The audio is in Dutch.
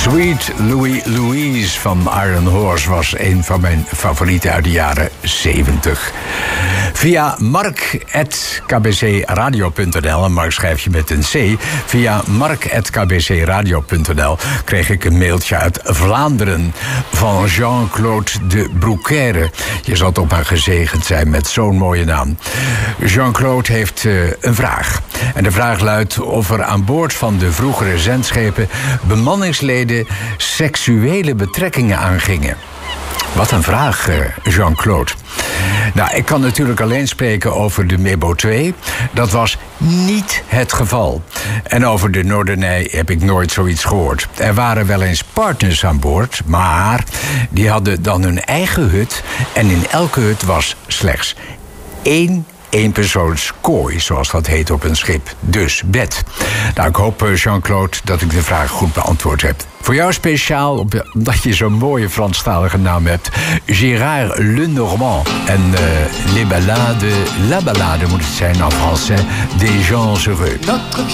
Sweet Louise van Iron Horse was een van mijn favorieten uit de jaren 70. Via mark@kbcradio.nl, en Mark schrijf je met een C. Via mark@kbcradio.nl kreeg ik een mailtje uit Vlaanderen van Jean-Claude de Broekère. Je zal toch maar gezegend zijn met zo'n mooie naam. Jean-Claude heeft een vraag. En de vraag luidt of er aan boord van de vroegere zendschepen bemanningsleden seksuele betrekkingen aangingen. Wat een vraag, Jean-Claude. Nou, ik kan natuurlijk alleen spreken over de Mebo 2. Dat was niet het geval. En over de Norderney heb ik nooit zoiets gehoord. Er waren wel eens partners aan boord, maar die hadden dan hun eigen hut. En in elke hut was slechts één eenpersoonskooi, zoals dat heet op een schip. Dus bed. Nou, ik hoop, Jean-Claude, dat ik de vraag goed beantwoord heb. Voor jou speciaal, omdat je zo'n mooie Franstalige naam hebt, Gérard Lenormand. En la ballade moet het zijn en français, des gens heureux.